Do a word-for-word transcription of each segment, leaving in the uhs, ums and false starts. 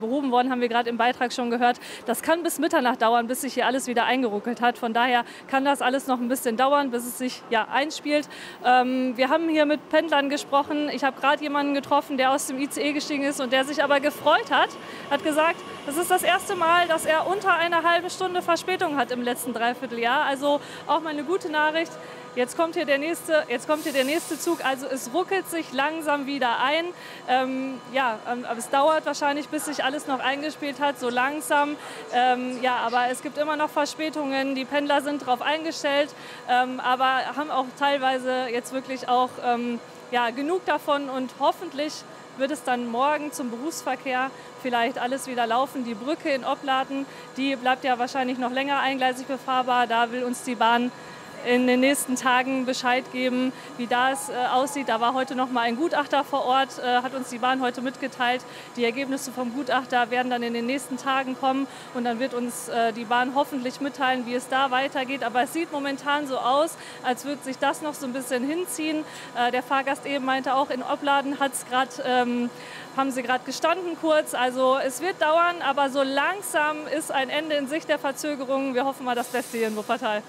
behoben worden, haben wir gerade im Beitrag schon gehört. Das kann bis Mitternacht dauern, bis sich hier alles wieder eingeruckelt hat. Von daher kann das alles noch ein bisschen dauern, bis es sich ja, einspielt. Ähm, wir haben hier mit Pendlern gesprochen. Ich habe gerade jemanden getroffen, der aus dem I C E gestiegen ist und der sich aber gefreut hat. Hat gesagt, das ist das erste Mal, dass er unter einer halben Stunde Verspätung hat im letzten Dreivierteljahr. Also auch mal eine gute Nachricht. Jetzt kommt hier der nächste, jetzt kommt hier der nächste Zug. Also es ruckelt sich langsam wieder ein. Ähm, ja, aber es dauert wahrscheinlich, bis sich alles noch eingespielt hat, so langsam. Ähm, ja, aber es gibt immer noch Verspätungen. Die Pendler sind darauf eingestellt, ähm, aber haben auch teilweise jetzt wirklich auch ähm, ja, genug davon. Und hoffentlich wird es dann morgen zum Berufsverkehr vielleicht alles wieder laufen. Die Brücke in Opladen, die bleibt ja wahrscheinlich noch länger eingleisig befahrbar. Da will uns die Bahn in den nächsten Tagen Bescheid geben, wie das äh, aussieht. Da war heute noch mal ein Gutachter vor Ort, äh, hat uns die Bahn heute mitgeteilt. Die Ergebnisse vom Gutachter werden dann in den nächsten Tagen kommen und dann wird uns äh, die Bahn hoffentlich mitteilen, wie es da weitergeht. Aber es sieht momentan so aus, als würde sich das noch so ein bisschen hinziehen. Äh, der Fahrgast eben meinte auch, in Opladen hat's grad, ähm, haben sie gerade gestanden kurz. Also es wird dauern, aber so langsam ist ein Ende in Sicht der Verzögerungen. Wir hoffen mal das Beste hier in Wuppertal.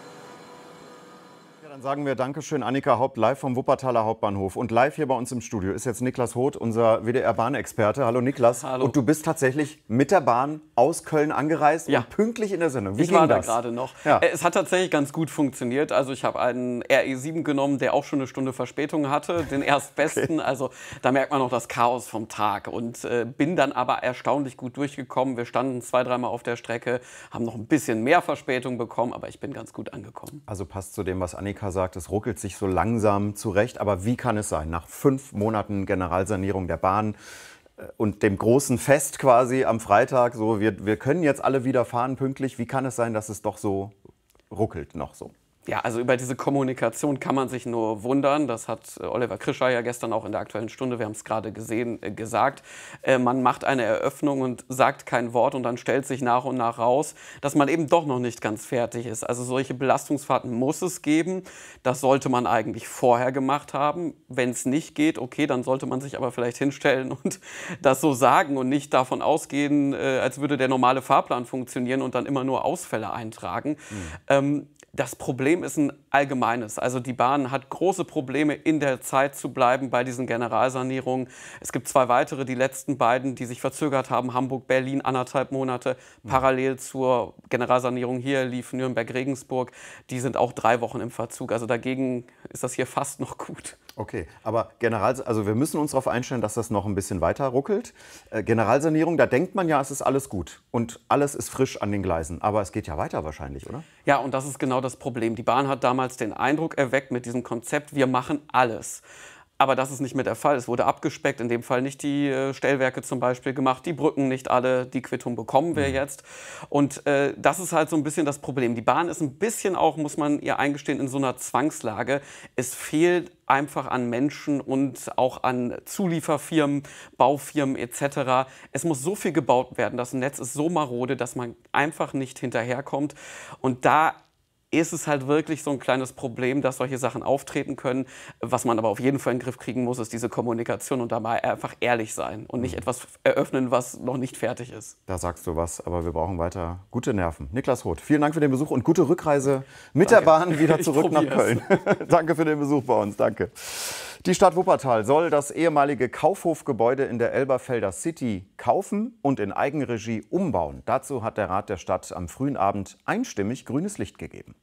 Dann sagen wir Dankeschön, Annika Haupt, live vom Wuppertaler Hauptbahnhof. Und live hier bei uns im Studio ist jetzt Niklas Hoth, unser W D R-Bahnexperte. Hallo Niklas. Hallo. Und du bist tatsächlich mit der Bahn aus Köln angereist ja. und pünktlich in der Sendung. Wie ich ging war das? da gerade noch. Ja. Es hat tatsächlich ganz gut funktioniert. Also ich habe einen R E sieben genommen, der auch schon eine Stunde Verspätung hatte, den erstbesten. Okay. Also da merkt man noch das Chaos vom Tag. Und äh, bin dann aber erstaunlich gut durchgekommen. Wir standen zwei, dreimal auf der Strecke, haben noch ein bisschen mehr Verspätung bekommen, aber ich bin ganz gut angekommen. Also passt zu dem, was Annika sagt, es ruckelt sich so langsam zurecht. Aber wie kann es sein, nach fünf Monaten Generalsanierung der Bahn und dem großen Fest quasi am Freitag, so wir, wir können jetzt alle wieder fahren pünktlich, wie kann es sein, dass es doch so ruckelt noch so? Ja, also über diese Kommunikation kann man sich nur wundern. Das hat Oliver Krischer ja gestern auch in der Aktuellen Stunde, wir haben es gerade gesehen, äh, gesagt. Äh, man macht eine Eröffnung und sagt kein Wort und dann stellt sich nach und nach raus, dass man eben doch noch nicht ganz fertig ist. Also solche Belastungsfahrten muss es geben. Das sollte man eigentlich vorher gemacht haben. Wenn es nicht geht, okay, dann sollte man sich aber vielleicht hinstellen und das so sagen und nicht davon ausgehen, äh, als würde der normale Fahrplan funktionieren und dann immer nur Ausfälle eintragen. Mhm. Ähm, Das Problem ist ein allgemeines. Also die Bahn hat große Probleme, in der Zeit zu bleiben bei diesen Generalsanierungen. Es gibt zwei weitere, die letzten beiden, die sich verzögert haben. Hamburg, Berlin, anderthalb Monate. Parallel zur Generalsanierung hier lief Nürnberg-Regensburg. Die sind auch drei Wochen im Verzug. Also dagegen ist das hier fast noch gut. Okay, aber General, also wir müssen uns darauf einstellen, dass das noch ein bisschen weiter ruckelt. Äh, Generalsanierung, da denkt man ja, es ist alles gut und alles ist frisch an den Gleisen. Aber es geht ja weiter wahrscheinlich, oder? Ja, und das ist genau das Problem. Die Bahn hat damals den Eindruck erweckt mit diesem Konzept, wir machen alles. Aber das ist nicht mehr der Fall. Es wurde abgespeckt, in dem Fall nicht die äh, Stellwerke zum Beispiel gemacht, die Brücken nicht alle, die Quittung bekommen wir mhm. jetzt. Und äh, das ist halt so ein bisschen das Problem. Die Bahn ist ein bisschen auch, muss man ihr eingestehen, in so einer Zwangslage. Es fehlt einfach an Menschen und auch an Zulieferfirmen, Baufirmen et cetera. Es muss so viel gebaut werden, das Netz ist so marode, dass man einfach nicht hinterherkommt. Und da ist es halt wirklich so ein kleines Problem, dass solche Sachen auftreten können. Was man aber auf jeden Fall in den Griff kriegen muss, ist diese Kommunikation und dabei einfach ehrlich sein und nicht mhm. etwas eröffnen, was noch nicht fertig ist. Da sagst du was, aber wir brauchen weiter gute Nerven. Niklas Hoth, vielen Dank für den Besuch und gute Rückreise mit Danke. der Bahn wieder zurück nach Köln. Danke für den Besuch bei uns, danke. Die Stadt Wuppertal soll das ehemalige Kaufhofgebäude in der Elberfelder City kaufen und in Eigenregie umbauen. Dazu hat der Rat der Stadt am frühen Abend einstimmig grünes Licht gegeben.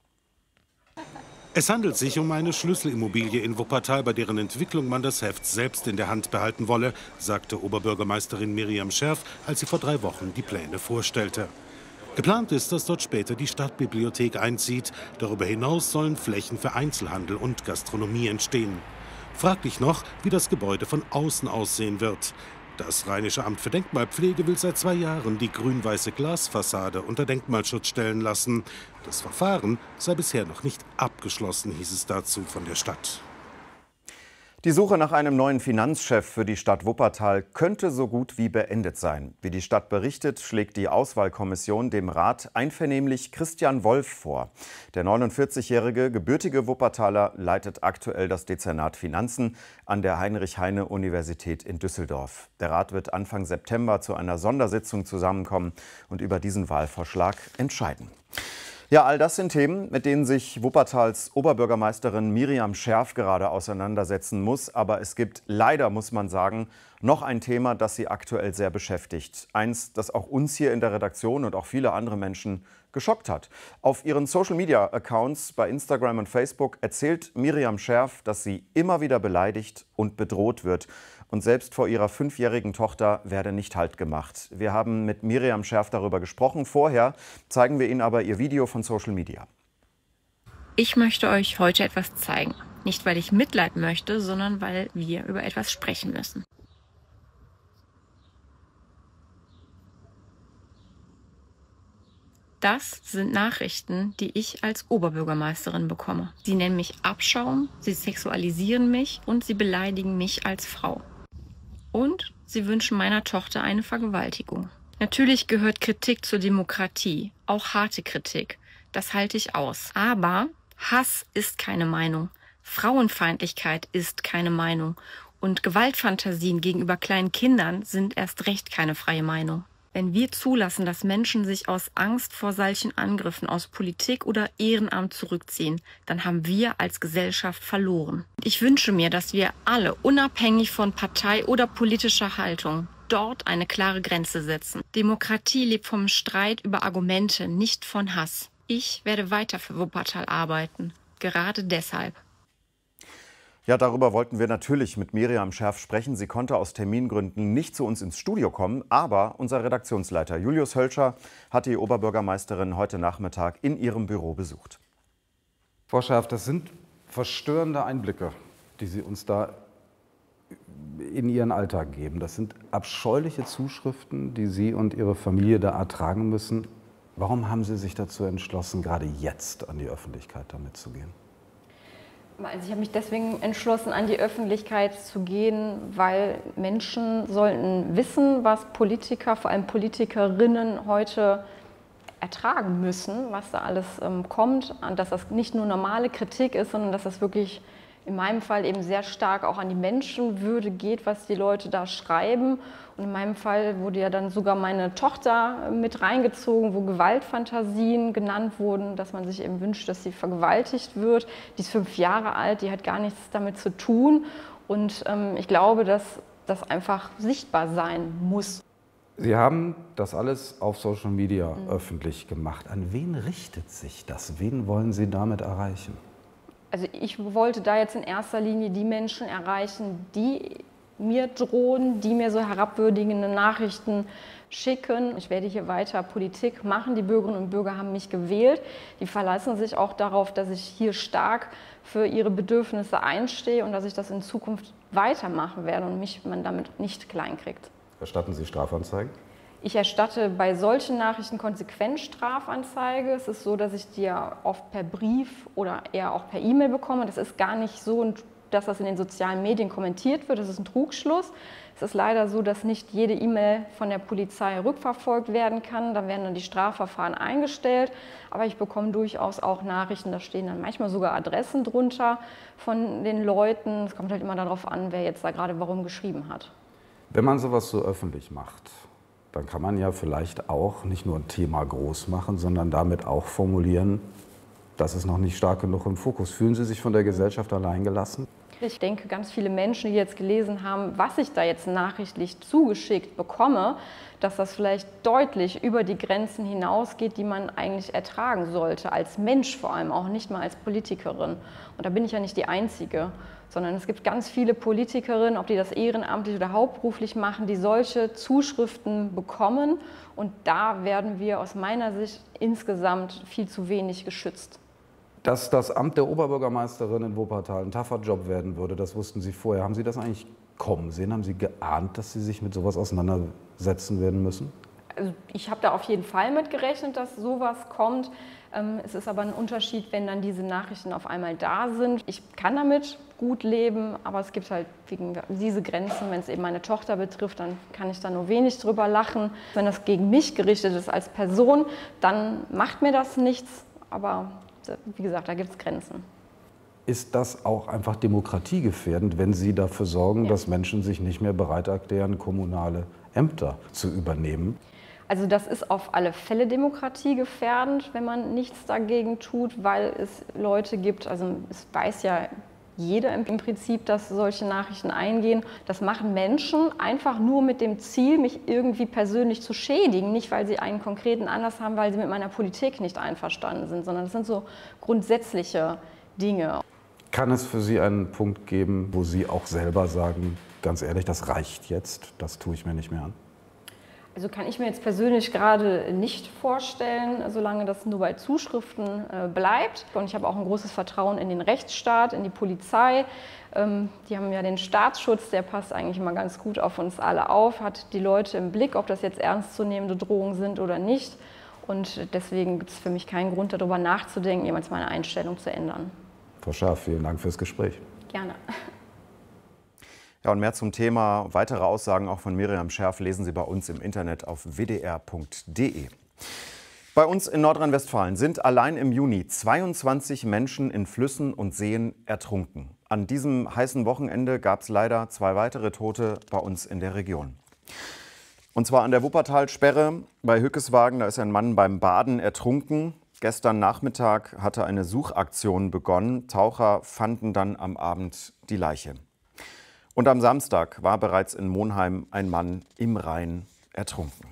Es handelt sich um eine Schlüsselimmobilie in Wuppertal, bei deren Entwicklung man das Heft selbst in der Hand behalten wolle, sagte Oberbürgermeisterin Miriam Scherf, als sie vor drei Wochen die Pläne vorstellte. Geplant ist, dass dort später die Stadtbibliothek einzieht. Darüber hinaus sollen Flächen für Einzelhandel und Gastronomie entstehen. Fraglich noch, wie das Gebäude von außen aussehen wird. Das Rheinische Amt für Denkmalpflege will seit zwei Jahren die grün-weiße Glasfassade unter Denkmalschutz stellen lassen. Das Verfahren sei bisher noch nicht abgeschlossen, hieß es dazu von der Stadt. Die Suche nach einem neuen Finanzchef für die Stadt Wuppertal könnte so gut wie beendet sein. Wie die Stadt berichtet, schlägt die Auswahlkommission dem Rat einvernehmlich Christian Wolf vor. Der neunundvierzigjährige gebürtige Wuppertaler leitet aktuell das Dezernat Finanzen an der Heinrich-Heine-Universität in Düsseldorf. Der Rat wird Anfang September zu einer Sondersitzung zusammenkommen und über diesen Wahlvorschlag entscheiden. Ja, all das sind Themen, mit denen sich Wuppertals Oberbürgermeisterin Miriam Scherf gerade auseinandersetzen muss. Aber es gibt leider, muss man sagen, noch ein Thema, das sie aktuell sehr beschäftigt. Eins, das auch uns hier in der Redaktion und auch viele andere Menschen geschockt hat. Auf ihren Social-Media-Accounts bei Instagram und Facebook erzählt Miriam Scherf, dass sie immer wieder beleidigt und bedroht wird. Und selbst vor ihrer fünfjährigen Tochter werde nicht Halt gemacht. Wir haben mit Miriam Scherf darüber gesprochen. Vorher zeigen wir Ihnen aber ihr Video von Social Media. Ich möchte euch heute etwas zeigen. Nicht, weil ich Mitleid möchte, sondern weil wir über etwas sprechen müssen. Das sind Nachrichten, die ich als Oberbürgermeisterin bekomme. Sie nennen mich Abschaum, sie sexualisieren mich und sie beleidigen mich als Frau. Und sie wünschen meiner Tochter eine Vergewaltigung. Natürlich gehört Kritik zur Demokratie, auch harte Kritik. Das halte ich aus. Aber Hass ist keine Meinung. Frauenfeindlichkeit ist keine Meinung. Und Gewaltfantasien gegenüber kleinen Kindern sind erst recht keine freie Meinung. Wenn wir zulassen, dass Menschen sich aus Angst vor solchen Angriffen aus Politik oder Ehrenamt zurückziehen, dann haben wir als Gesellschaft verloren. Ich wünsche mir, dass wir alle, unabhängig von Partei oder politischer Haltung, dort eine klare Grenze setzen. Demokratie lebt vom Streit über Argumente, nicht von Hass. Ich werde weiter für Wuppertal arbeiten, gerade deshalb. Ja, darüber wollten wir natürlich mit Miriam Scherf sprechen. Sie konnte aus Termingründen nicht zu uns ins Studio kommen, aber unser Redaktionsleiter Julius Hölscher hat die Oberbürgermeisterin heute Nachmittag in ihrem Büro besucht. Frau Scherf, das sind verstörende Einblicke, die Sie uns da in Ihren Alltag geben. Das sind abscheuliche Zuschriften, die Sie und Ihre Familie da ertragen müssen. Warum haben Sie sich dazu entschlossen, gerade jetzt an die Öffentlichkeit damit zu gehen? Also ich habe mich deswegen entschlossen, an die Öffentlichkeit zu gehen, weil Menschen sollten wissen, was Politiker, vor allem Politikerinnen heute ertragen müssen, was da alles ähm, kommt, und dass das nicht nur normale Kritik ist, sondern dass das wirklich in meinem Fall eben sehr stark auch an die Menschenwürde geht, was die Leute da schreiben. Und in meinem Fall wurde ja dann sogar meine Tochter mit reingezogen, wo Gewaltfantasien genannt wurden, dass man sich eben wünscht, dass sie vergewaltigt wird. Die ist fünf Jahre alt, die hat gar nichts damit zu tun. Und ähm, ich glaube, dass das einfach sichtbar sein muss. Sie haben das alles auf Social Media mhm. öffentlich gemacht. An wen richtet sich das? Wen wollen Sie damit erreichen? Also ich wollte da jetzt in erster Linie die Menschen erreichen, die mir drohen, die mir so herabwürdigende Nachrichten schicken. Ich werde hier weiter Politik machen. Die Bürgerinnen und Bürger haben mich gewählt. Die verlassen sich auch darauf, dass ich hier stark für ihre Bedürfnisse einstehe und dass ich das in Zukunft weitermachen werde und mich man damit nicht kleinkriegt. Erstatten Sie Strafanzeigen? Ich erstatte bei solchen Nachrichten konsequent Strafanzeige. Es ist so, dass ich die ja oft per Brief oder eher auch per E-Mail bekomme. Das ist gar nicht so, dass das in den sozialen Medien kommentiert wird. Das ist ein Trugschluss. Es ist leider so, dass nicht jede E-Mail von der Polizei rückverfolgt werden kann. Da werden dann die Strafverfahren eingestellt. Aber ich bekomme durchaus auch Nachrichten, da stehen dann manchmal sogar Adressen drunter von den Leuten. Es kommt halt immer darauf an, wer jetzt da gerade warum geschrieben hat. Wenn man sowas so öffentlich macht, dann kann man ja vielleicht auch nicht nur ein Thema groß machen, sondern damit auch formulieren, das ist noch nicht stark genug im Fokus. Fühlen Sie sich von der Gesellschaft allein gelassen? Ich denke, ganz viele Menschen, die jetzt gelesen haben, was ich da jetzt nachrichtlich zugeschickt bekomme, dass das vielleicht deutlich über die Grenzen hinausgeht, die man eigentlich ertragen sollte, als Mensch vor allem, auch nicht mal als Politikerin. Und da bin ich ja nicht die Einzige, sondern es gibt ganz viele Politikerinnen, ob die das ehrenamtlich oder hauptberuflich machen, die solche Zuschriften bekommen. Und da werden wir aus meiner Sicht insgesamt viel zu wenig geschützt. Dass das Amt der Oberbürgermeisterin in Wuppertal ein tougher Job werden würde, das wussten Sie vorher. Haben Sie das eigentlich kommen sehen? Haben Sie geahnt, dass Sie sich mit sowas auseinandersetzen werden müssen? Also ich habe da auf jeden Fall mit gerechnet, dass sowas kommt. Ähm, es ist aber ein Unterschied, wenn dann diese Nachrichten auf einmal da sind. Ich kann damit gut leben, aber es gibt halt wegen diese Grenzen. Wenn es eben meine Tochter betrifft, dann kann ich da nur wenig drüber lachen. Wenn das gegen mich gerichtet ist als Person, dann macht mir das nichts. Aber wie gesagt, da gibt es Grenzen. Ist das auch einfach demokratiegefährdend, wenn Sie dafür sorgen, Ja. dass Menschen sich nicht mehr bereit erklären, kommunale Ämter zu übernehmen? Also das ist auf alle Fälle demokratiegefährdend, wenn man nichts dagegen tut, weil es Leute gibt, also es weiß ja jeder im Prinzip, dass solche Nachrichten eingehen. Das machen Menschen einfach nur mit dem Ziel, mich irgendwie persönlich zu schädigen. Nicht, weil sie einen konkreten Anlass haben, weil sie mit meiner Politik nicht einverstanden sind, sondern das sind so grundsätzliche Dinge. Kann es für Sie einen Punkt geben, wo Sie auch selber sagen, ganz ehrlich, das reicht jetzt, das tue ich mir nicht mehr an? Also kann ich mir jetzt persönlich gerade nicht vorstellen, solange das nur bei Zuschriften äh, bleibt. Und ich habe auch ein großes Vertrauen in den Rechtsstaat, in die Polizei. Ähm, die haben ja den Staatsschutz, der passt eigentlich immer ganz gut auf uns alle auf, hat die Leute im Blick, ob das jetzt ernstzunehmende Drohungen sind oder nicht. Und deswegen gibt es für mich keinen Grund, darüber nachzudenken, jemals meine Einstellung zu ändern. Frau Scharf, vielen Dank fürs Gespräch. Gerne. Ja, und mehr zum Thema, weitere Aussagen auch von Miriam Scherf lesen Sie bei uns im Internet auf w d r punkt d e. Bei uns in Nordrhein-Westfalen sind allein im Juni zweiundzwanzig Menschen in Flüssen und Seen ertrunken. An diesem heißen Wochenende gab es leider zwei weitere Tote bei uns in der Region. Und zwar an der Wuppertalsperre bei Hückeswagen, da ist ein Mann beim Baden ertrunken. Gestern Nachmittag hatte eine Suchaktion begonnen. Taucher fanden dann am Abend die Leiche. Und am Samstag war bereits in Monheim ein Mann im Rhein ertrunken.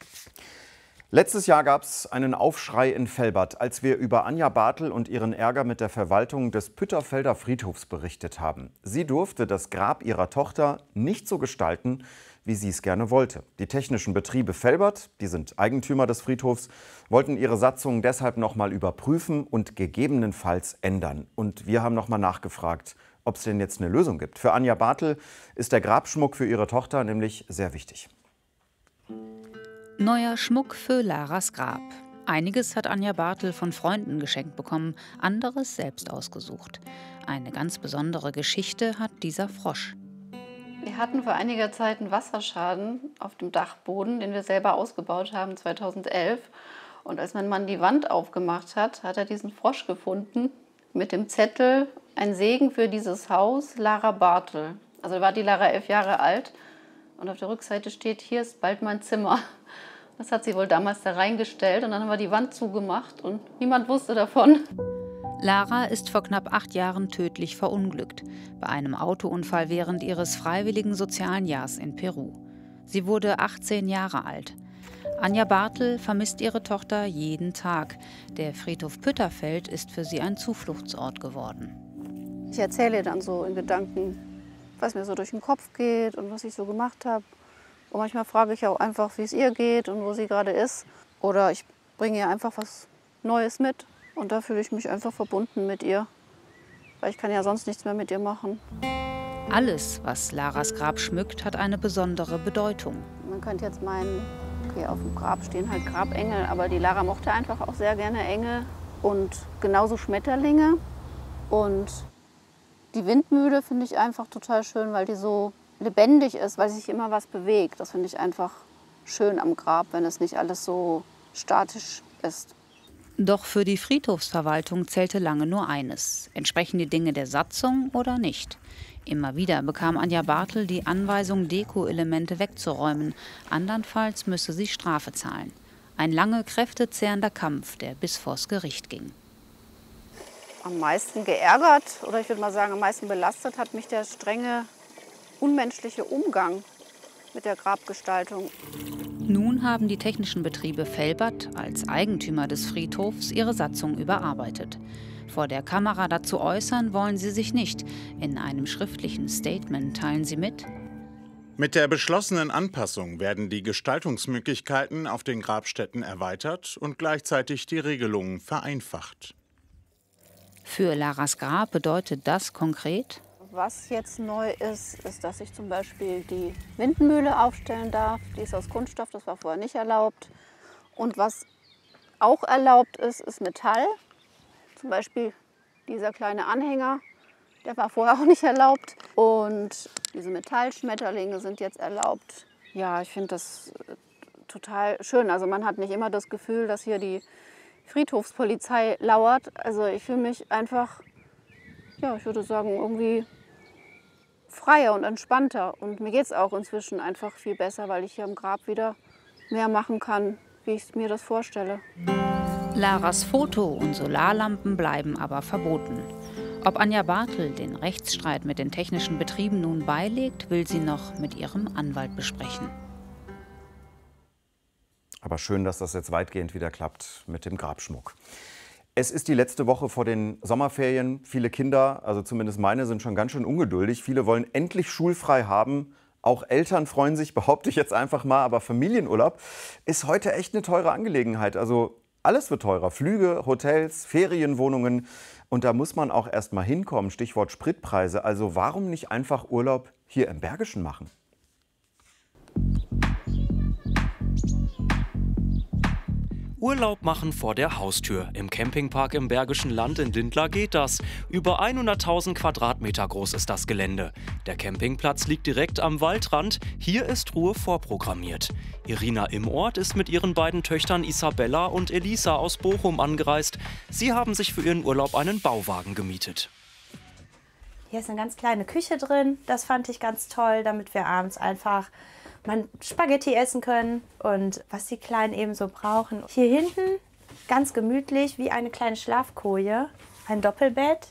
Letztes Jahr gab es einen Aufschrei in Velbert, als wir über Anja Bartel und ihren Ärger mit der Verwaltung des Pütterfelder Friedhofs berichtet haben. Sie durfte das Grab ihrer Tochter nicht so gestalten, wie sie es gerne wollte. Die technischen Betriebe Velbert, die sind Eigentümer des Friedhofs, wollten ihre Satzung deshalb noch mal überprüfen und gegebenenfalls ändern. Und wir haben noch mal nachgefragt, ob es denn jetzt eine Lösung gibt. Für Anja Bartel ist der Grabschmuck für ihre Tochter nämlich sehr wichtig. Neuer Schmuck für Laras Grab. Einiges hat Anja Bartel von Freunden geschenkt bekommen, anderes selbst ausgesucht. Eine ganz besondere Geschichte hat dieser Frosch. Wir hatten vor einiger Zeit einen Wasserschaden auf dem Dachboden, den wir selber ausgebaut haben, zweitausendelf. Und als mein Mann die Wand aufgemacht hat, hat er diesen Frosch gefunden mit dem Zettel: Ein Segen für dieses Haus, Lara Bartel. Also war die Lara elf Jahre alt und auf der Rückseite steht: Hier ist bald mein Zimmer. Das hat sie wohl damals da reingestellt und dann haben wir die Wand zugemacht und niemand wusste davon. Lara ist vor knapp acht Jahren tödlich verunglückt, bei einem Autounfall während ihres freiwilligen sozialen Jahres in Peru. Sie wurde achtzehn Jahre alt. Anja Bartel vermisst ihre Tochter jeden Tag. Der Friedhof Pütterfeld ist für sie ein Zufluchtsort geworden. Ich erzähle dann so in Gedanken, was mir so durch den Kopf geht und was ich so gemacht habe. Und manchmal frage ich auch einfach, wie es ihr geht und wo sie gerade ist. Oder ich bringe ihr einfach was Neues mit. Und da fühle ich mich einfach verbunden mit ihr. Weil ich kann ja sonst nichts mehr mit ihr machen. Alles, was Laras Grab schmückt, hat eine besondere Bedeutung. Man könnte jetzt meinen, okay, auf dem Grab stehen halt Grabengel. Aber die Lara mochte einfach auch sehr gerne Engel. Und genauso Schmetterlinge. Und die Windmühle finde ich einfach total schön, weil die so lebendig ist, weil sich immer was bewegt. Das finde ich einfach schön am Grab, wenn es nicht alles so statisch ist. Doch für die Friedhofsverwaltung zählte lange nur eines: Entsprechen die Dinge der Satzung oder nicht? Immer wieder bekam Anja Bartel die Anweisung, Deko-Elemente wegzuräumen. Andernfalls müsse sie Strafe zahlen. Ein lange, kräftezehrender Kampf, der bis vors Gericht ging. Am meisten geärgert, oder ich würde mal sagen, am meisten belastet hat mich der strenge, unmenschliche Umgang mit der Grabgestaltung. Nun haben die technischen Betriebe Velbert als Eigentümer des Friedhofs ihre Satzung überarbeitet. Vor der Kamera dazu äußern wollen sie sich nicht. In einem schriftlichen Statement teilen sie mit: Mit der beschlossenen Anpassung werden die Gestaltungsmöglichkeiten auf den Grabstätten erweitert und gleichzeitig die Regelungen vereinfacht. Für Laras Grab bedeutet das konkret: Was jetzt neu ist, ist, dass ich zum Beispiel die Windmühle aufstellen darf. Die ist aus Kunststoff, das war vorher nicht erlaubt. Und was auch erlaubt ist, ist Metall. Zum Beispiel dieser kleine Anhänger, der war vorher auch nicht erlaubt. Und diese Metallschmetterlinge sind jetzt erlaubt. Ja, ich finde das total schön. Also man hat nicht immer das Gefühl, dass hier die Friedhofspolizei lauert. Also ich fühle mich einfach, ja, ich würde sagen, irgendwie freier und entspannter. Und mir geht es auch inzwischen einfach viel besser, weil ich hier am Grab wieder mehr machen kann, wie ich mir das vorstelle. Laras Foto und Solarlampen bleiben aber verboten. Ob Anja Bartel den Rechtsstreit mit den technischen Betrieben nun beilegt, will sie noch mit ihrem Anwalt besprechen. Aber schön, dass das jetzt weitgehend wieder klappt mit dem Grabschmuck. Es ist die letzte Woche vor den Sommerferien. Viele Kinder, also zumindest meine, sind schon ganz schön ungeduldig. Viele wollen endlich schulfrei haben. Auch Eltern freuen sich, behaupte ich jetzt einfach mal. Aber Familienurlaub ist heute echt eine teure Angelegenheit. Also alles wird teurer. Flüge, Hotels, Ferienwohnungen. Und da muss man auch erst mal hinkommen. Stichwort Spritpreise. Also warum nicht einfach Urlaub hier im Bergischen machen? Urlaub machen vor der Haustür. Im Campingpark im Bergischen Land in Lindlar geht das. Über hunderttausend Quadratmeter groß ist das Gelände. Der Campingplatz liegt direkt am Waldrand. Hier ist Ruhe vorprogrammiert. Irina Immort ist mit ihren beiden Töchtern Isabella und Elisa aus Bochum angereist. Sie haben sich für ihren Urlaub einen Bauwagen gemietet. Hier ist eine ganz kleine Küche drin. Das fand ich ganz toll, damit wir abends einfach man Spaghetti essen können und was die Kleinen eben so brauchen. Hier hinten ganz gemütlich wie eine kleine Schlafkoje, ein Doppelbett.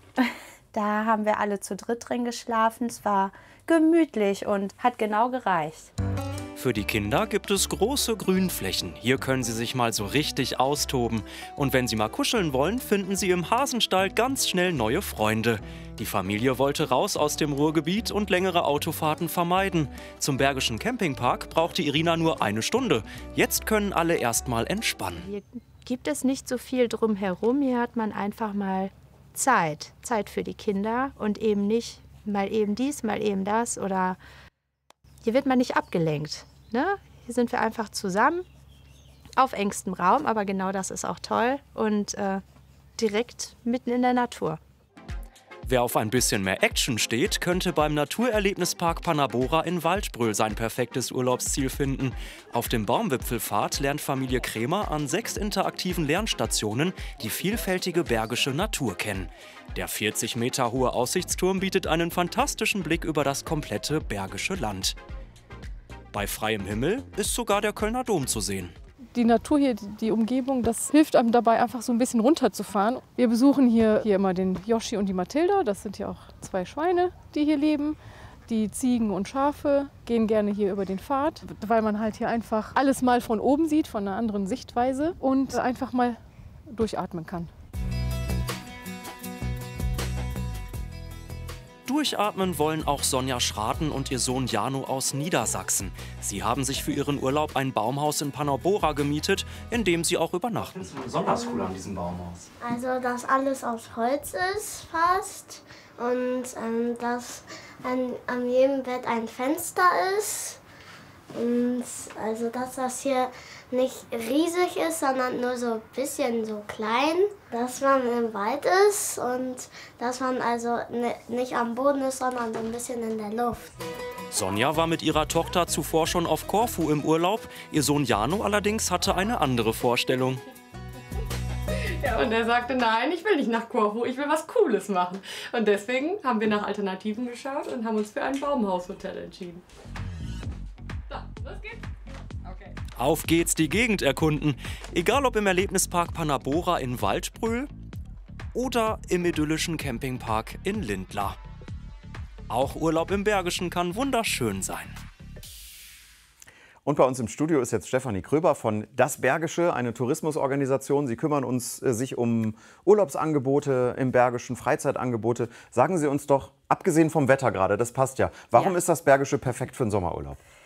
Da haben wir alle zu dritt drin geschlafen. Es war gemütlich und hat genau gereicht. Für die Kinder gibt es große Grünflächen. Hier können sie sich mal so richtig austoben. Und wenn sie mal kuscheln wollen, finden sie im Hasenstall ganz schnell neue Freunde. Die Familie wollte raus aus dem Ruhrgebiet und längere Autofahrten vermeiden. Zum Bergischen Campingpark brauchte Irina nur eine Stunde. Jetzt können alle erst mal entspannen. Hier gibt es nicht so viel drumherum. Hier hat man einfach mal Zeit. Zeit für die Kinder und eben nicht mal eben dies, mal eben das. Oder hier wird man nicht abgelenkt. Ne? Hier sind wir einfach zusammen auf engstem Raum, aber genau das ist auch toll und äh, direkt mitten in der Natur. Wer auf ein bisschen mehr Action steht, könnte beim Naturerlebnispark Panabora in Waldbröl sein perfektes Urlaubsziel finden. Auf dem Baumwipfelpfad lernt Familie Krämer an sechs interaktiven Lernstationen die vielfältige bergische Natur kennen. Der vierzig Meter hohe Aussichtsturm bietet einen fantastischen Blick über das komplette Bergische Land. Bei freiem Himmel ist sogar der Kölner Dom zu sehen. Die Natur hier, die Umgebung, das hilft einem dabei, einfach so ein bisschen runterzufahren. Wir besuchen hier, hier immer den Joschi und die Mathilda. Das sind ja auch zwei Schweine, die hier leben. Die Ziegen und Schafe gehen gerne hier über den Pfad, weil man halt hier einfach alles mal von oben sieht, von einer anderen Sichtweise und einfach mal durchatmen kann. Durchatmen wollen auch Sonja Schraten und ihr Sohn Jano aus Niedersachsen. Sie haben sich für ihren Urlaub ein Baumhaus in Panabora gemietet, in dem sie auch übernachten. Was ist besonders cool an diesem Baumhaus? Also, dass alles aus Holz ist fast und ähm, dass an, an jedem Bett ein Fenster ist. Und also, dass das hier nicht riesig ist, sondern nur so ein bisschen so klein. Dass man im Wald ist und dass man also nicht am Boden ist, sondern so ein bisschen in der Luft. Sonja war mit ihrer Tochter zuvor schon auf Korfu im Urlaub. Ihr Sohn Jano allerdings hatte eine andere Vorstellung. Ja, und er sagte, nein, ich will nicht nach Korfu, ich will was Cooles machen. Und deswegen haben wir nach Alternativen geschaut und haben uns für ein Baumhaushotel entschieden. So, los geht's. Okay. Auf geht's die Gegend erkunden. Egal ob im Erlebnispark Panabora in Waldbröl oder im idyllischen Campingpark in Lindlar. Auch Urlaub im Bergischen kann wunderschön sein. Und bei uns im Studio ist jetzt Stefanie Kröber von Das Bergische, eine Tourismusorganisation. Sie kümmern uns, äh, sich um Urlaubsangebote im Bergischen, Freizeitangebote. Sagen Sie uns doch, abgesehen vom Wetter gerade, das passt ja, warum Ja. ist das Bergische perfekt für einen Sommerurlaub?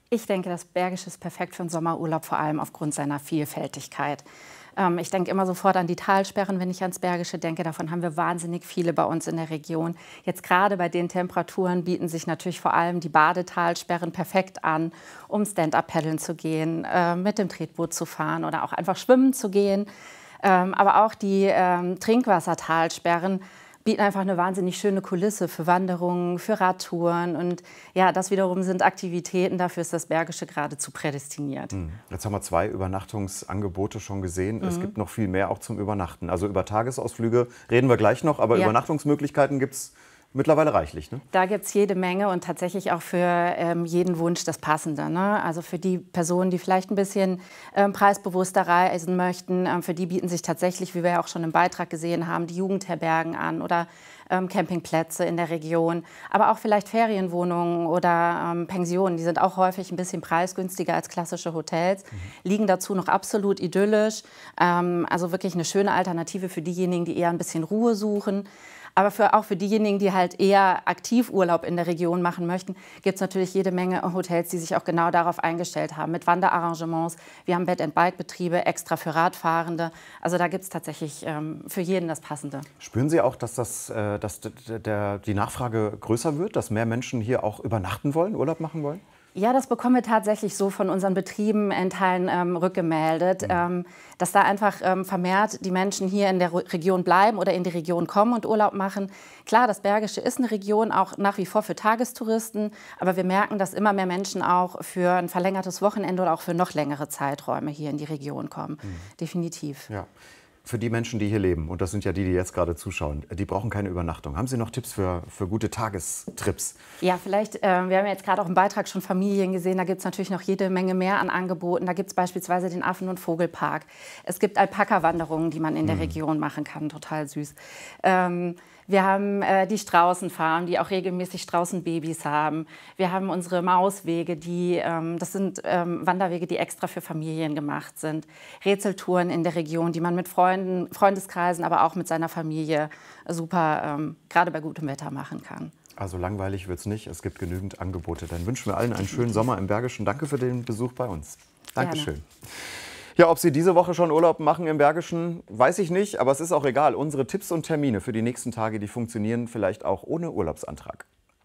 Ich denke, das Bergische ist perfekt für einen Sommerurlaub, vor allem aufgrund seiner Vielfältigkeit. Ähm, ich denke immer sofort an die Talsperren, wenn ich ans Bergische denke. Davon haben wir wahnsinnig viele bei uns in der Region. Jetzt gerade bei den Temperaturen bieten sich natürlich vor allem die Badetalsperren perfekt an, um Stand-up-Paddeln zu gehen, äh, mit dem Tretboot zu fahren oder auch einfach schwimmen zu gehen. Ähm, aber auch die ähm, Trinkwassertalsperren bieten einfach eine wahnsinnig schöne Kulisse für Wanderungen, für Radtouren. Und ja, das wiederum sind Aktivitäten, dafür ist das Bergische geradezu prädestiniert. Jetzt haben wir zwei Übernachtungsangebote schon gesehen. Mhm. Es gibt noch viel mehr auch zum Übernachten. Also über Tagesausflüge reden wir gleich noch, aber ja. Übernachtungsmöglichkeiten gibt es mittlerweile reichlich, ne? Da gibt es jede Menge und tatsächlich auch für ähm, jeden Wunsch das Passende, ne? Also für die Personen, die vielleicht ein bisschen ähm, preisbewusster reisen möchten, ähm, für die bieten sich tatsächlich, wie wir ja auch schon im Beitrag gesehen haben, die Jugendherbergen an oder ähm, Campingplätze in der Region. Aber auch vielleicht Ferienwohnungen oder ähm, Pensionen, die sind auch häufig ein bisschen preisgünstiger als klassische Hotels, mhm. liegen dazu noch absolut idyllisch. Ähm, also wirklich eine schöne Alternative für diejenigen, die eher ein bisschen Ruhe suchen. Aber für, auch für diejenigen, die halt eher aktiv Urlaub in der Region machen möchten, gibt es natürlich jede Menge Hotels, die sich auch genau darauf eingestellt haben, mit Wanderarrangements. Wir haben Bed-and-Bike-Betriebe extra für Radfahrende. Also da gibt es tatsächlich ähm, für jeden das Passende. Spüren Sie auch, dass, das, äh, dass der, die Nachfrage größer wird, dass mehr Menschen hier auch übernachten wollen, Urlaub machen wollen? Ja, das bekommen wir tatsächlich so von unseren Betrieben in Teilen ähm, rückgemeldet, mhm. ähm, dass da einfach ähm, vermehrt die Menschen hier in der Region bleiben oder in die Region kommen und Urlaub machen. Klar, das Bergische ist eine Region auch nach wie vor für Tagestouristen, aber wir merken, dass immer mehr Menschen auch für ein verlängertes Wochenende oder auch für noch längere Zeiträume hier in die Region kommen. Mhm. Definitiv. Ja. Für die Menschen, die hier leben, und das sind ja die, die jetzt gerade zuschauen, die brauchen keine Übernachtung. Haben Sie noch Tipps für, für gute Tagestrips? Ja, vielleicht, äh, wir haben ja jetzt gerade auch im Beitrag schon Familien gesehen, da gibt es natürlich noch jede Menge mehr an Angeboten. Da gibt es beispielsweise den Affen- und Vogelpark. Es gibt Alpaka-Wanderungen, die man in der mhm. Region machen kann, total süß. Ähm, Wir haben äh, die Straußenfarm, die auch regelmäßig Straußenbabys haben. Wir haben unsere Mauswege, die, ähm, das sind ähm, Wanderwege, die extra für Familien gemacht sind. Rätseltouren in der Region, die man mit Freunden, Freundeskreisen, aber auch mit seiner Familie super, ähm, gerade bei gutem Wetter machen kann. Also langweilig wird es nicht, es gibt genügend Angebote. Dann wünschen wir allen einen schönen Sommer im Bergischen. Danke für den Besuch bei uns. Dankeschön. Gerne. Ja, ob Sie diese Woche schon Urlaub machen im Bergischen, weiß ich nicht, aber es ist auch egal. Unsere Tipps und Termine für die nächsten Tage, die funktionieren vielleicht auch ohne Urlaubsantrag.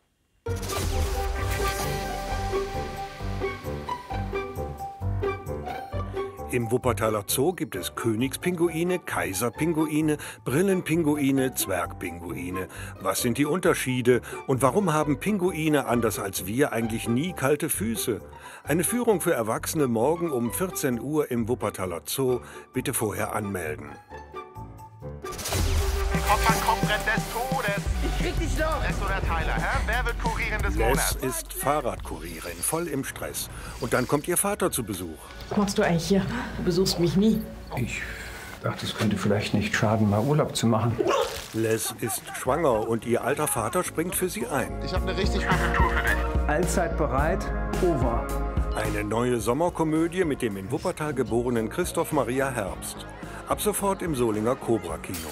Im Wuppertaler Zoo gibt es Königspinguine, Kaiserpinguine, Brillenpinguine, Zwergpinguine. Was sind die Unterschiede und warum haben Pinguine anders als wir eigentlich nie kalte Füße? Eine Führung für Erwachsene morgen um vierzehn Uhr im Wuppertaler Zoo. Bitte vorher anmelden. Kopf an Kopf rennt des Todes. Ich krieg dich noch. Les oder Tyler, hä? Wer wird Kurierin des Monats? Les ist Fahrradkurierin, voll im Stress. Und dann kommt ihr Vater zu Besuch. Was machst du eigentlich hier? Du besuchst mich nie. Ich dachte, es könnte vielleicht nicht schaden, mal Urlaub zu machen. Les ist schwanger und ihr alter Vater springt für sie ein. Ich habe eine richtig gute Tour für dich. Allzeit bereit, over. Eine neue Sommerkomödie mit dem in Wuppertal geborenen Christoph Maria Herbst. Ab sofort im Solinger Cobra-Kino.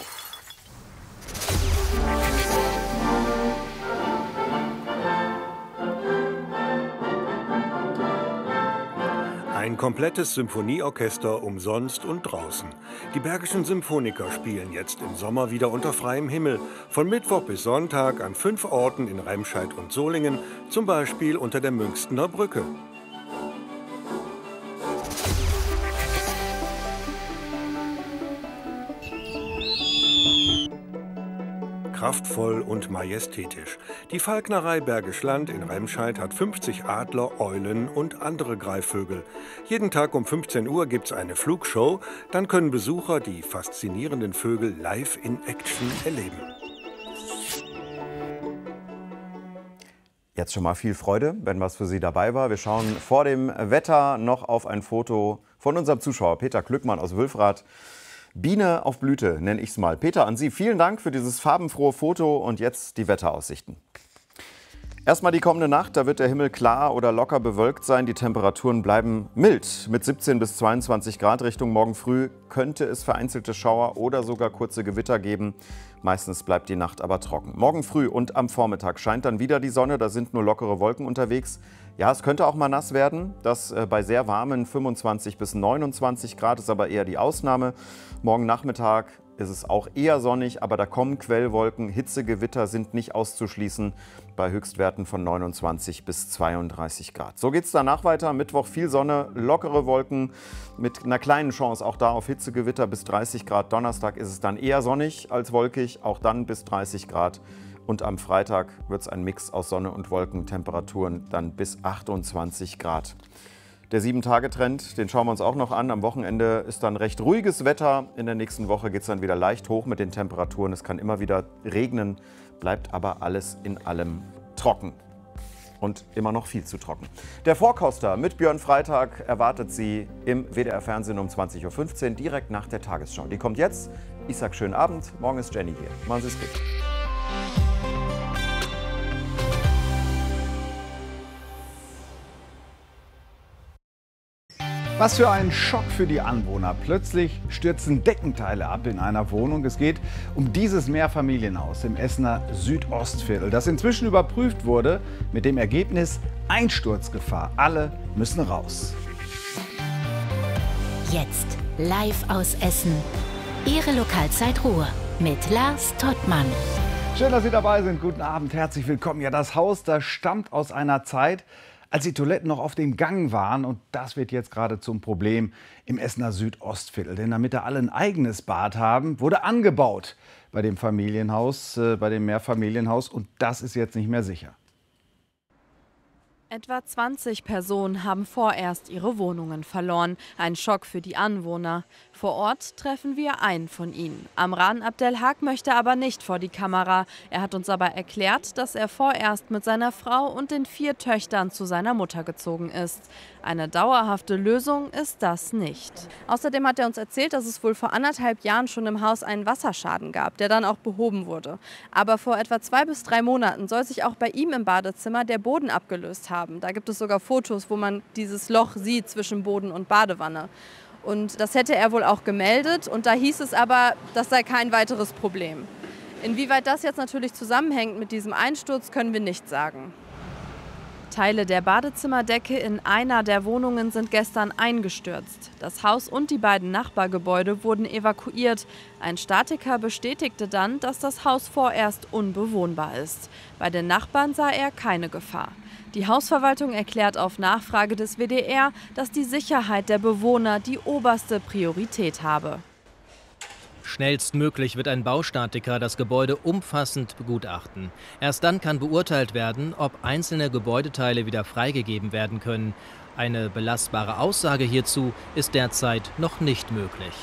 Ein komplettes Symphonieorchester umsonst und draußen. Die Bergischen Symphoniker spielen jetzt im Sommer wieder unter freiem Himmel. Von Mittwoch bis Sonntag an fünf Orten in Remscheid und Solingen, zum Beispiel unter der Münchstener Brücke. Kraftvoll und majestätisch. Die Falknerei Bergisch Land in Remscheid hat fünfzig Adler, Eulen und andere Greifvögel. Jeden Tag um fünfzehn Uhr gibt es eine Flugshow. Dann können Besucher die faszinierenden Vögel live in Action erleben. Jetzt schon mal viel Freude, wenn was für Sie dabei war. Wir schauen vor dem Wetter noch auf ein Foto von unserem Zuschauer Peter Glückmann aus Wülfrath. Biene auf Blüte, nenne ich es mal. Peter, an Sie vielen Dank für dieses farbenfrohe Foto und jetzt die Wetteraussichten. Erstmal die kommende Nacht, da wird der Himmel klar oder locker bewölkt sein. Die Temperaturen bleiben mild mit siebzehn bis zweiundzwanzig Grad. Richtung morgen früh könnte es vereinzelte Schauer oder sogar kurze Gewitter geben. Meistens bleibt die Nacht aber trocken. Morgen früh und am Vormittag scheint dann wieder die Sonne, da sind nur lockere Wolken unterwegs. Ja, es könnte auch mal nass werden. Das äh, bei sehr warmen fünfundzwanzig bis neunundzwanzig Grad ist aber eher die Ausnahme. Morgen Nachmittag ist es auch eher sonnig, aber da kommen Quellwolken. Hitzegewitter sind nicht auszuschließen bei Höchstwerten von neunundzwanzig bis zweiunddreißig Grad. So geht es danach weiter. Mittwoch viel Sonne, lockere Wolken mit einer kleinen Chance auch da auf Hitzegewitter bis dreißig Grad. Donnerstag ist es dann eher sonnig als wolkig, auch dann bis dreißig Grad. Und am Freitag wird es ein Mix aus Sonne und Wolken, Temperaturen dann bis achtundzwanzig Grad. Der sieben-Tage-Trend, den schauen wir uns auch noch an. Am Wochenende ist dann recht ruhiges Wetter. In der nächsten Woche geht es dann wieder leicht hoch mit den Temperaturen. Es kann immer wieder regnen, bleibt aber alles in allem trocken. Und immer noch viel zu trocken. Der Forecaster mit Björn Freitag erwartet Sie im W D R-Fernsehen um zwanzig Uhr fünfzehn, direkt nach der Tagesschau. Die kommt jetzt. Ich sage schönen Abend. Morgen ist Jenny hier. Machen Sie es gut. Was für ein Schock für die Anwohner. Plötzlich stürzen Deckenteile ab in einer Wohnung. Es geht um dieses Mehrfamilienhaus im Essener Südostviertel, das inzwischen überprüft wurde mit dem Ergebnis Einsturzgefahr. Alle müssen raus. Jetzt live aus Essen. Ihre Lokalzeit Ruhr mit Lars Tottmann. Schön, dass Sie dabei sind. Guten Abend, herzlich willkommen. Ja, das Haus, das stammt aus einer Zeit, als die Toiletten noch auf dem Gang waren. Und das wird jetzt gerade zum Problem im Essener Südostviertel. Denn damit da alle ein eigenes Bad haben, wurde angebaut bei dem Familienhaus, äh, bei dem Mehrfamilienhaus. Und das ist jetzt nicht mehr sicher. Etwa zwanzig Personen haben vorerst ihre Wohnungen verloren. Ein Schock für die Anwohner. Vor Ort treffen wir einen von ihnen. Amran Abdelhak möchte aber nicht vor die Kamera. Er hat uns aber erklärt, dass er vorerst mit seiner Frau und den vier Töchtern zu seiner Mutter gezogen ist. Eine dauerhafte Lösung ist das nicht. Außerdem hat er uns erzählt, dass es wohl vor anderthalb Jahren schon im Haus einen Wasserschaden gab, der dann auch behoben wurde. Aber vor etwa zwei bis drei Monaten soll sich auch bei ihm im Badezimmer der Boden abgelöst haben. Da gibt es sogar Fotos, wo man dieses Loch sieht zwischen Boden und Badewanne. Und das hätte er wohl auch gemeldet. Und da hieß es aber, das sei kein weiteres Problem. Inwieweit das jetzt natürlich zusammenhängt mit diesem Einsturz, können wir nicht sagen. Teile der Badezimmerdecke in einer der Wohnungen sind gestern eingestürzt. Das Haus und die beiden Nachbargebäude wurden evakuiert. Ein Statiker bestätigte dann, dass das Haus vorerst unbewohnbar ist. Bei den Nachbarn sah er keine Gefahr. Die Hausverwaltung erklärt auf Nachfrage des W D R, dass die Sicherheit der Bewohner die oberste Priorität habe. Schnellstmöglich wird ein Baustatiker das Gebäude umfassend begutachten. Erst dann kann beurteilt werden, ob einzelne Gebäudeteile wieder freigegeben werden können. Eine belastbare Aussage hierzu ist derzeit noch nicht möglich.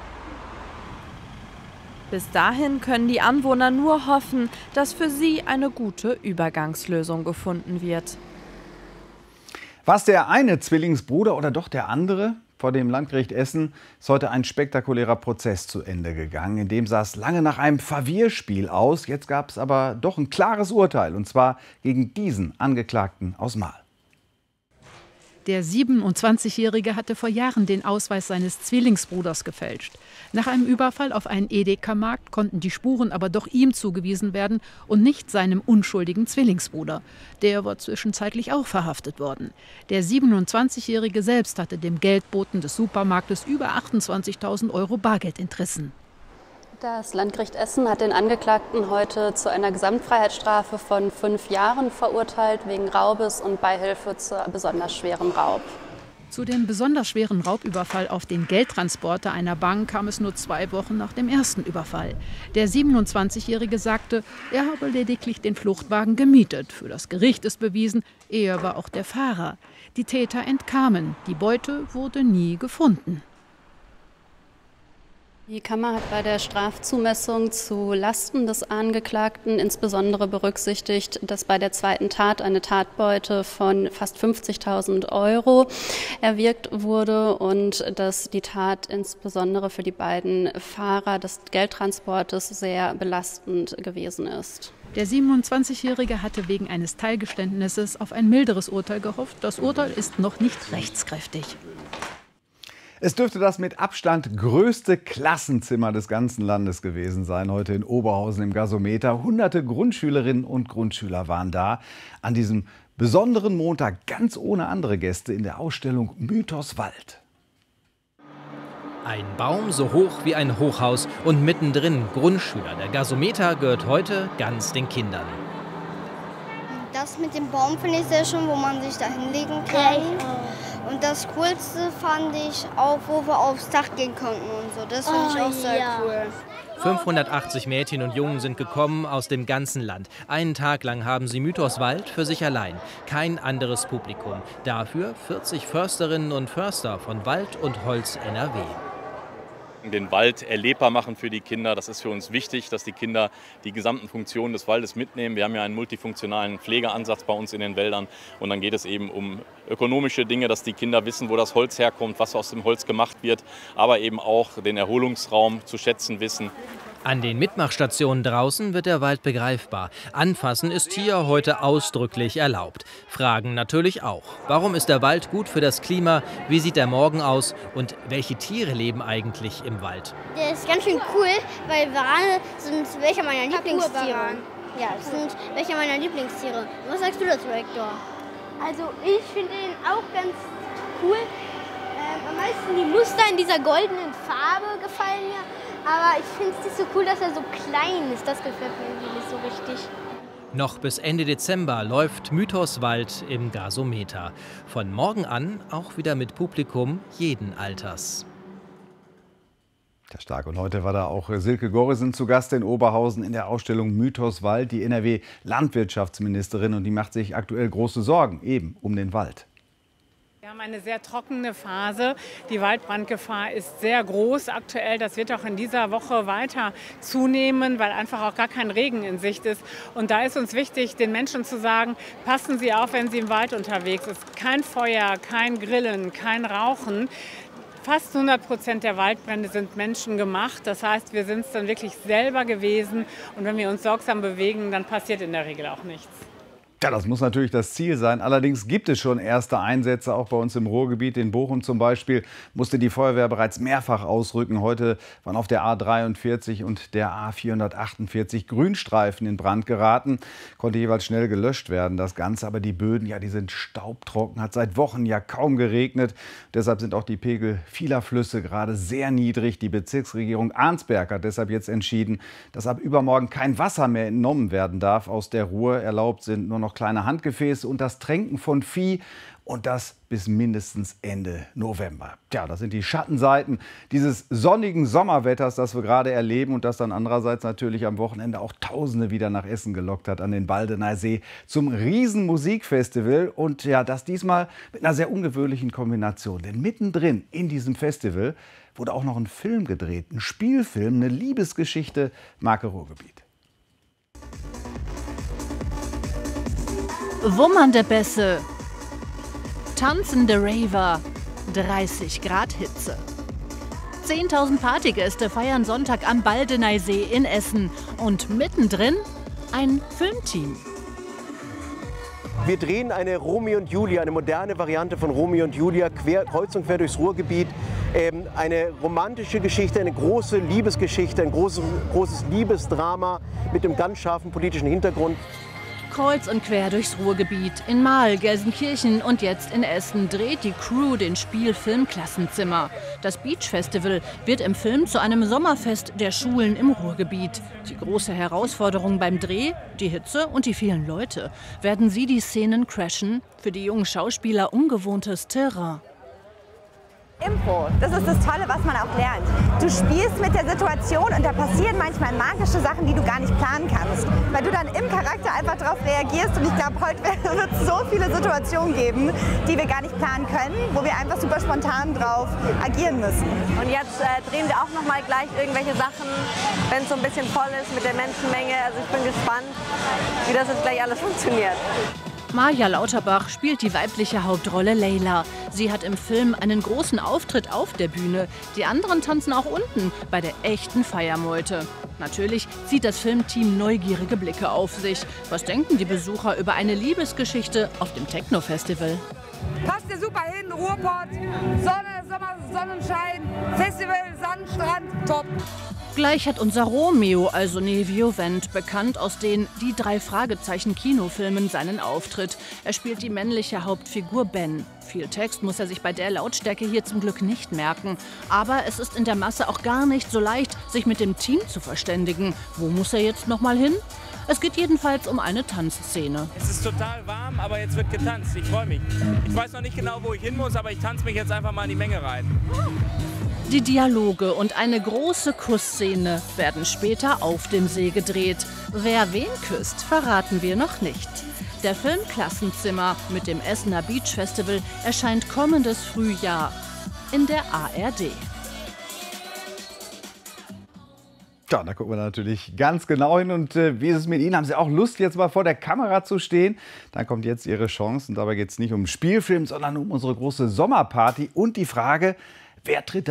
Bis dahin können die Anwohner nur hoffen, dass für sie eine gute Übergangslösung gefunden wird. Was der eine Zwillingsbruder oder doch der andere? Vor dem Landgericht Essen ist heute ein spektakulärer Prozess zu Ende gegangen. In dem sah es lange nach einem Verwirrspiel aus. Jetzt gab es aber doch ein klares Urteil, und zwar gegen diesen Angeklagten aus Marl. Der siebenundzwanzigjährige hatte vor Jahren den Ausweis seines Zwillingsbruders gefälscht. Nach einem Überfall auf einen Edeka-Markt konnten die Spuren aber doch ihm zugewiesen werden und nicht seinem unschuldigen Zwillingsbruder. Der war zwischenzeitlich auch verhaftet worden. Der siebenundzwanzigjährige selbst hatte dem Geldboten des Supermarktes über achtundzwanzigtausend Euro Bargeld entrissen. Das Landgericht Essen hat den Angeklagten heute zu einer Gesamtfreiheitsstrafe von fünf Jahren verurteilt, wegen Raubes und Beihilfe zu besonders schwerem Raub. Zu dem besonders schweren Raubüberfall auf den Geldtransporter einer Bank kam es nur zwei Wochen nach dem ersten Überfall. Der siebenundzwanzigjährige sagte, er habe lediglich den Fluchtwagen gemietet. Für das Gericht ist bewiesen, er war auch der Fahrer. Die Täter entkamen. Die Beute wurde nie gefunden. Die Kammer hat bei der Strafzumessung zu Lasten des Angeklagten insbesondere berücksichtigt, dass bei der zweiten Tat eine Tatbeute von fast fünfzigtausend Euro erwirkt wurde und dass die Tat insbesondere für die beiden Fahrer des Geldtransportes sehr belastend gewesen ist. Der siebenundzwanzigjährige hatte wegen eines Teilgeständnisses auf ein milderes Urteil gehofft. Das Urteil ist noch nicht rechtskräftig. Es dürfte das mit Abstand größte Klassenzimmer des ganzen Landes gewesen sein, heute in Oberhausen im Gasometer. Hunderte Grundschülerinnen und Grundschüler waren da an diesem Besonderen Montag ganz ohne andere Gäste in der Ausstellung Mythos Wald. Ein Baum so hoch wie ein Hochhaus und mittendrin Grundschüler. Der Gasometer gehört heute ganz den Kindern. Das mit dem Baum finde ich sehr schön, wo man sich da hinlegen kann. Und das Coolste fand ich auch, wo wir aufs Dach gehen konnten und so. Das finde ich auch sehr cool. fünfhundertachtzig Mädchen und Jungen sind gekommen aus dem ganzen Land. Einen Tag lang haben sie Mythos Wald für sich allein. Kein anderes Publikum. Dafür vierzig Försterinnen und Förster von Wald und Holz N R W. Den Wald erlebbar machen für die Kinder. Das ist für uns wichtig, dass die Kinder die gesamten Funktionen des Waldes mitnehmen. Wir haben ja einen multifunktionalen Pflegeansatz bei uns in den Wäldern. Und dann geht es eben um ökonomische Dinge, dass die Kinder wissen, wo das Holz herkommt, was aus dem Holz gemacht wird. Aber eben auch den Erholungsraum zu schätzen wissen. An den Mitmachstationen draußen wird der Wald begreifbar. Anfassen ist hier heute ausdrücklich erlaubt. Fragen natürlich auch. Warum ist der Wald gut für das Klima? Wie sieht der Morgen aus? Und welche Tiere leben eigentlich im Wald? Der ist ganz schön cool, weil Warane sind welche meiner Lieblingstiere. Ja, das sind welche meiner Lieblingstiere. Was sagst du dazu, Hector? Also ich finde ihn auch ganz cool. Ähm, am meisten die Muster in dieser goldenen Farbe gefallen mir. Aber ich finde es nicht so cool, dass er so klein ist. Das gefällt mir irgendwie nicht so richtig. Noch bis Ende Dezember läuft Mythos Wald im Gasometer. Von morgen an auch wieder mit Publikum jeden Alters. Ja, stark. Und heute war da auch Silke Gorrisen zu Gast in Oberhausen in der Ausstellung Mythos Wald, die N R W-Landwirtschaftsministerin. Und die macht sich aktuell große Sorgen eben um den Wald. Wir haben eine sehr trockene Phase. Die Waldbrandgefahr ist sehr groß aktuell. Das wird auch in dieser Woche weiter zunehmen, weil einfach auch gar kein Regen in Sicht ist. Und da ist uns wichtig, den Menschen zu sagen, passen Sie auf, wenn Sie im Wald unterwegs sind. Kein Feuer, kein Grillen, kein Rauchen. Fast hundert Prozent der Waldbrände sind menschengemacht. Das heißt, wir sind es dann wirklich selber gewesen. Und wenn wir uns sorgsam bewegen, dann passiert in der Regel auch nichts. Ja, das muss natürlich das Ziel sein. Allerdings gibt es schon erste Einsätze, auch bei uns im Ruhrgebiet. In Bochum zum Beispiel musste die Feuerwehr bereits mehrfach ausrücken. Heute waren auf der A dreiundvierzig und der A vierhundertachtundvierzig Grünstreifen in Brand geraten. Konnte jeweils schnell gelöscht werden. Das Ganze, aber die Böden, ja, die sind staubtrocken. Hat seit Wochen ja kaum geregnet. Deshalb sind auch die Pegel vieler Flüsse gerade sehr niedrig. Die Bezirksregierung Arnsberg hat deshalb jetzt entschieden, dass ab übermorgen kein Wasser mehr entnommen werden darf aus der Ruhr. Erlaubt sind nur noch kleine Handgefäße und das Tränken von Vieh, und das bis mindestens Ende November. Tja, das sind die Schattenseiten dieses sonnigen Sommerwetters, das wir gerade erleben und das dann andererseits natürlich am Wochenende auch Tausende wieder nach Essen gelockt hat an den Baldener See zum Riesenmusikfestival. Und ja, das diesmal mit einer sehr ungewöhnlichen Kombination. Denn mittendrin in diesem Festival wurde auch noch ein Film gedreht, ein Spielfilm, eine Liebesgeschichte, Marke Ruhrgebiet. Wummernde Bässe, tanzende Raver, dreißig Grad Hitze. zehntausend Partygäste feiern Sonntag am Baldeneysee in Essen und mittendrin ein Filmteam. Wir drehen eine Romeo und Julia, eine moderne Variante von Romeo und Julia, quer, kreuz und quer durchs Ruhrgebiet. Ähm, eine romantische Geschichte, eine große Liebesgeschichte, ein großes, großes Liebesdrama mit einem ganz scharfen politischen Hintergrund. Kreuz und quer durchs Ruhrgebiet. In Marl, Gelsenkirchen und jetzt in Essen dreht die Crew den Spielfilm Klassenzimmer. Das Beach Festival wird im Film zu einem Sommerfest der Schulen im Ruhrgebiet. Die große Herausforderung beim Dreh, die Hitze und die vielen Leute. Werden sie die Szenen crashen? Für die jungen Schauspieler ungewohntes Terrain. Impro, das ist das Tolle, was man auch lernt. Du spielst mit der Situation und da passieren manchmal magische Sachen, die du gar nicht planen kannst. Weil du dann im Charakter einfach darauf reagierst, und ich glaube, heute wird es so viele Situationen geben, die wir gar nicht planen können, wo wir einfach super spontan drauf agieren müssen. Und jetzt äh, drehen wir auch noch mal gleich irgendwelche Sachen, wenn es so ein bisschen voll ist mit der Menschenmenge. Also ich bin gespannt, wie das jetzt gleich alles funktioniert. Maja Lauterbach spielt die weibliche Hauptrolle Leila. Sie hat im Film einen großen Auftritt auf der Bühne. Die anderen tanzen auch unten bei der echten Feiermeute. Natürlich zieht das Filmteam neugierige Blicke auf sich. Was denken die Besucher über eine Liebesgeschichte auf dem Techno-Festival? Passt dir super hin, Ruhrpott, Sonne, Sommer, Sonnenschein, Festival, Sand, Strand, top. Gleich hat unser Romeo, also Nevio Wendt, bekannt aus den Die drei Fragezeichen Kinofilmen, seinen Auftritt. Er spielt die männliche Hauptfigur Ben. Viel Text muss er sich bei der Lautstärke hier zum Glück nicht merken. Aber es ist in der Masse auch gar nicht so leicht, sich mit dem Team zu verständigen. Wo muss er jetzt noch mal hin? Es geht jedenfalls um eine Tanzszene. Es ist total warm, aber jetzt wird getanzt. Ich freue mich. Ich weiß noch nicht genau, wo ich hin muss, aber ich tanze mich jetzt einfach mal in die Menge rein. Die Dialoge und eine große Kussszene werden später auf dem See gedreht. Wer wen küsst, verraten wir noch nicht. Der Film Klassenzimmer mit dem Essener Beach Festival erscheint kommendes Frühjahr in der A R D. Ja, da gucken wir natürlich ganz genau hin. Und äh, wie ist es mit Ihnen? Haben Sie auch Lust, jetzt mal vor der Kamera zu stehen? Dann kommt jetzt Ihre Chance. Und dabei geht es nicht um Spielfilm, sondern um unsere große Sommerparty und die Frage, wer tritt da